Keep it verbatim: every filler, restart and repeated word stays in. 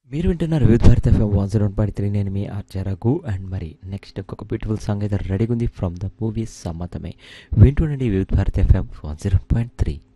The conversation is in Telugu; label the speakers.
Speaker 1: మీరు వింటున్నారు వివిధ Bharat FM one zero point three. నేను మీ ఆర్చరగు అండ్ మరి నెక్స్ట్ ఇంకొక బ్యూటిఫుల్ సాంగ్ అయితే రెడీగా ఉంది ఫ్రమ్ ద మూవీ సమ్మతమే. వింటుండండి వివిధ Bharat FM one zero point three.